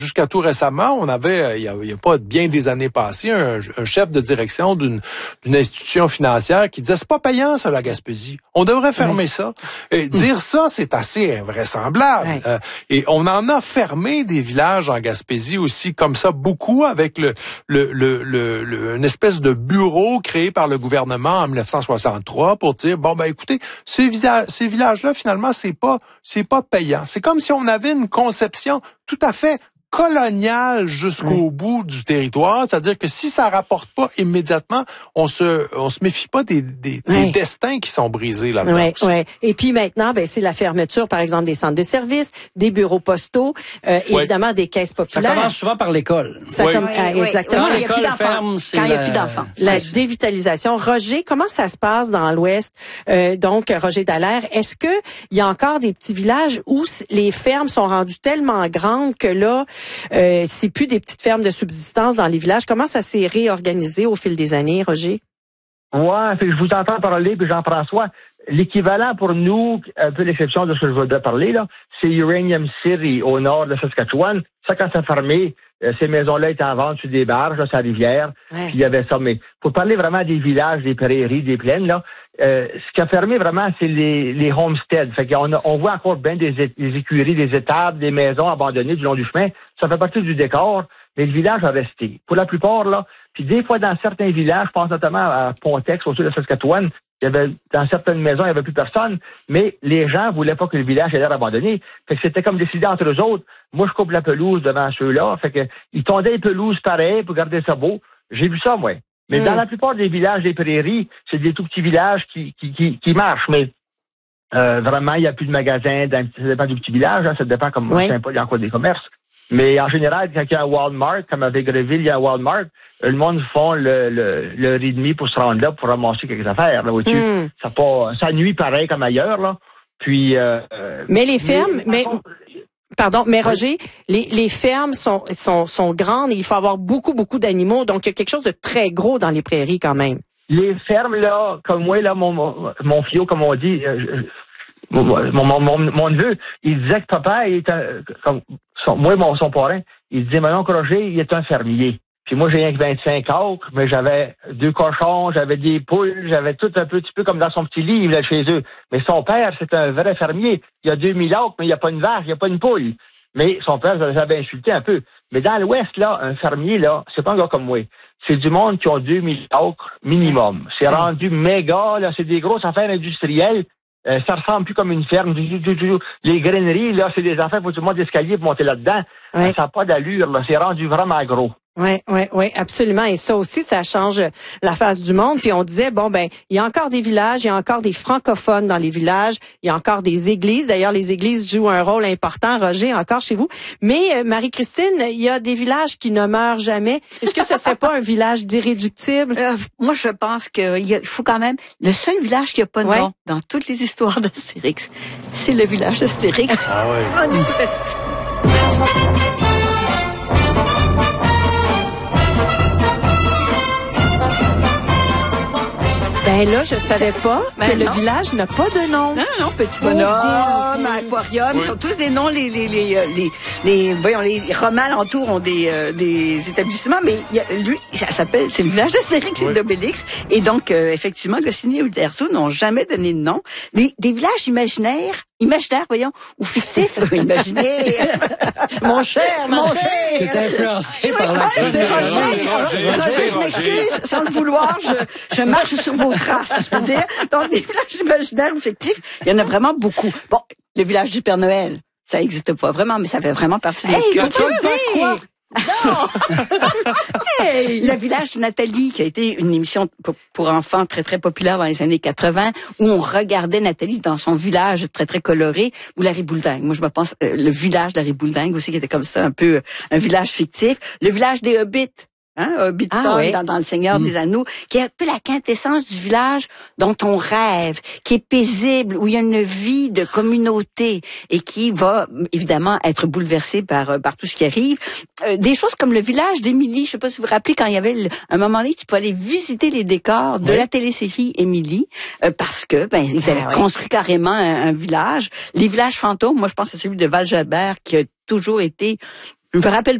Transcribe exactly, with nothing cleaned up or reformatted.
Jusqu'à tout récemment, on avait, il y a, il y a pas bien des années passées, un, un chef de direction d'une, d'une institution financière qui disait c'est pas payant ça la Gaspésie. On devrait fermer oui. ça. Et dire ça, c'est assez invraisemblable. Oui. Euh, et on en a fermé des villages en Gaspésie aussi comme ça beaucoup avec le, le, le, le, le une espèce de bureau créé par le gouvernement en dix-neuf cent soixante-trois pour dire bon ben écoutez ces, visa- ces villages-là finalement c'est pas c'est pas payant. C'est comme si on avait une conception tout à fait colonial jusqu'au oui. bout du territoire, c'est-à-dire que si ça rapporte pas immédiatement, on se on se méfie pas des des, oui. des destins qui sont brisés là-dedans. Oui, oui. Et puis maintenant, ben c'est la fermeture, par exemple, des centres de services, des bureaux postaux, euh, oui. évidemment des caisses populaires. Ça commence souvent par l'école. Ça oui. com- oui, ah, exactement. Quand l'école ferme, c'est quand il n'y a la... plus d'enfants. La dévitalisation. Roger, comment ça se passe dans l'Ouest? Euh, donc, Roger Dallaire, est-ce que il y a encore des petits villages où les fermes sont rendues tellement grandes que là, Euh, c'est plus des petites fermes de subsistance dans les villages. Comment ça s'est réorganisé au fil des années, Roger? Ouais, je vous entends parler, puis Jean-François. L'équivalent pour nous, un peu l'exception de ce que je voudrais parler, là, c'est Uranium City, au nord de Saskatchewan. Ça, quand ça a fermé, euh, ces maisons-là étaient en vente sur des barges, là, sur la rivière. Ouais. Puis il y avait ça. Mais pour parler vraiment des villages, des prairies, des plaines, là, euh, ce qui a fermé vraiment, c'est les, les homesteads. Fait qu'on a, on voit encore bien des, des écuries, des étables, des maisons abandonnées du long du chemin. Ça fait partie du décor, mais le village a resté. Pour la plupart, là, puis des fois dans certains villages, je pense notamment à Pontex, au sud de Saskatchewan, il y avait, dans certaines maisons, il n'y avait plus personne, mais les gens voulaient pas que le village ait l'air abandonné. Fait que c'était comme décidé entre eux autres. Moi, je coupe la pelouse devant ceux-là. Fait que, ils tondaient les pelouses pareilles pour garder ça beau. J'ai vu ça, moi. Mais mmh. dans la plupart des villages des prairies, c'est des tout petits villages qui, qui, qui, qui marchent, mais, euh, vraiment, il n'y a plus de magasins, dans, ça dépend du petit village, hein, ça dépend comme oui. Saint-Paul, il y a encore des commerces. Mais en général, quand il y a un Walmart, comme à Végreville, il y a un Walmart, le monde font le, le, le rythme et demie pour se rendre là, pour ramasser quelques affaires, là, vois-tu. Mm. Ça pas, ça nuit pareil comme ailleurs, là. Puis, euh, mais les fermes, mais, mais pardon, mais Roger, les, les fermes sont, sont, sont grandes et il faut avoir beaucoup, beaucoup d'animaux. Donc, il y a quelque chose de très gros dans les prairies quand même. Les fermes, là, comme moi, là, mon, mon, mon fio, comme on dit, euh, Mon, mon, mon, mon neveu, il disait que papa, il est un, comme, son, moi, mon, son parrain, il disait, mon oncle Roger, il est un fermier. Puis moi, j'ai rien que vingt-cinq acres, mais j'avais deux cochons, j'avais des poules, j'avais tout un petit peu comme dans son petit livre, là, chez eux. Mais son père, c'est un vrai fermier. Il y a deux mille acres, mais il n'y a pas une vache, il n'y a pas une poule. Mais son père, ça l'avait insulté un peu. Mais dans l'Ouest, là, un fermier, là, c'est pas un gars comme moi. C'est du monde qui ont deux mille acres minimum. C'est rendu méga, là, c'est des grosses affaires industrielles. Euh, ça ressemble plus comme une ferme. Les graineries, là, c'est des affaires, il faut tout le monde d'escalier pour monter là-dedans. Ouais. Ça n'a pas d'allure, là. C'est rendu vraiment gros. Oui, oui, oui, absolument. Et ça aussi, ça change la face du monde. Puis on disait, bon, ben, il y a encore des villages, il y a encore des francophones dans les villages, il y a encore des églises. D'ailleurs, les églises jouent un rôle important, Roger, encore chez vous. Mais, euh, Marie-Christine, il y a des villages qui ne meurent jamais. Est-ce que ce serait pas un village d'irréductible? Euh, moi, je pense qu'il faut quand même... Le seul village qui n'a pas de ouais. nom dans toutes les histoires d'Astérix, c'est le village d'Astérix. Ah oui. Ben là, je savais pas ben que non. le village n'a pas de nom. Non, non, Petit Bonhomme, Aquarium, oui. Ils sont tous des noms, les les les les, les voyons, les romans alentours ont des euh, des établissements, mais il y a, lui, ça s'appelle, c'est le village d'Astérix oui. et d'Obélix. Et donc, euh, effectivement, Goscinny et Uderzo n'ont jamais donné de nom. Des, des villages imaginaires, imaginaires, voyons, ou fictifs, imaginaires. Mon cher, mon cher. C'est influencé par la Je m'excuse, sans le vouloir, je, je marche sur vos traces, je peux dire. Donc, des villages imaginaires ou fictifs, il y en a vraiment beaucoup. Bon, le village du Père Noël, ça n'existe pas vraiment, mais ça fait vraiment partie de notre culture. Quoi? Non! Hey! Le village de Nathalie, qui a été une émission pour, pour enfants très, très populaire dans les années quatre-vingt, où on regardait Nathalie dans son village très, très coloré, ou la Ribouledingue. Moi, je me pense, euh, le village de la Ribouledingue aussi, qui était comme ça, un peu euh, un village fictif. Le village des Hobbits. Hein, Hobbiton, ah, oui. dans, dans Le Seigneur mmh. des Anneaux, qui est un peu la quintessence du village dont on rêve, qui est paisible, où il y a une vie de communauté et qui va évidemment être bouleversée par par tout ce qui arrive. Euh, des choses comme le village d'Émilie, je sais pas si vous vous rappelez quand il y avait le, un moment donné, tu pouvais aller visiter les décors de oui. la télésérie Émilie, euh, parce que ben ils avaient ah, construit oui. carrément un, un village. Les villages fantômes, moi je pense que c'est celui de Val-Jalbert qui a toujours été Je me rappelle